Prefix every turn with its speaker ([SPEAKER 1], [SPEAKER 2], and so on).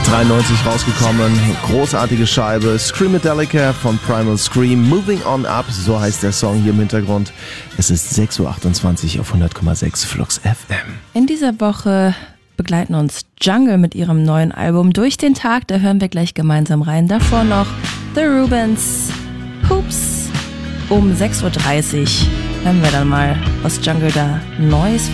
[SPEAKER 1] 93 rausgekommen, großartige Scheibe, Screamadelica von Primal Scream, Moving On Up, so heißt der Song hier im Hintergrund. Es ist 6.28 Uhr auf 100,6 Flux FM.
[SPEAKER 2] In dieser Woche begleiten uns Jungle mit ihrem neuen Album durch den Tag, da hören wir gleich gemeinsam rein. Davor noch The Rubens, Hoops. Um 6.30 Uhr hören wir dann mal, was Jungle da Neues